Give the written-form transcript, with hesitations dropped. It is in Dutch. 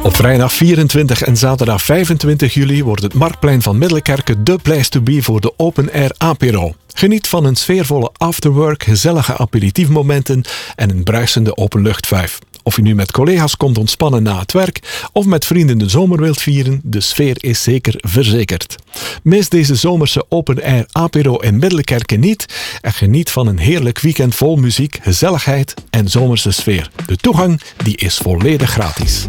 Op vrijdag 24 en zaterdag 25 juli wordt het Marktplein van Middelkerke de place to be voor de Open Air Apéro. Geniet van een sfeervolle afterwork, gezellige aperitiefmomenten en een bruisende openluchtvuif. Of je nu met collega's komt ontspannen na het werk of met vrienden de zomer wilt vieren, de sfeer is zeker verzekerd. Mis deze zomerse Open Air Apéro in Middelkerke niet en geniet van een heerlijk weekend vol muziek, gezelligheid en zomerse sfeer. De toegang die is volledig gratis.